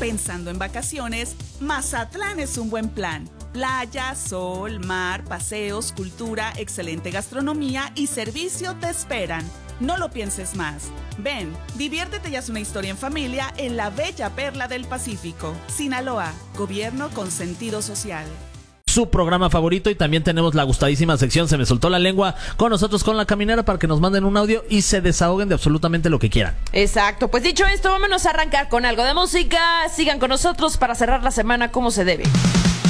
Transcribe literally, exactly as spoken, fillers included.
Pensando en vacaciones, Mazatlán es un buen plan. Playa, sol, mar, paseos, cultura, excelente gastronomía y servicio te esperan. No lo pienses más. Ven, diviértete y haz una historia en familia en la bella perla del Pacífico. Sinaloa, gobierno con sentido social. Su programa favorito, y también tenemos la gustadísima sección Se me soltó la lengua con nosotros, con La Caminera, para que nos manden un audio y se desahoguen de absolutamente lo que quieran. Exacto, pues dicho esto, vámonos a arrancar con algo de música. Sigan con nosotros para cerrar la semana como se debe.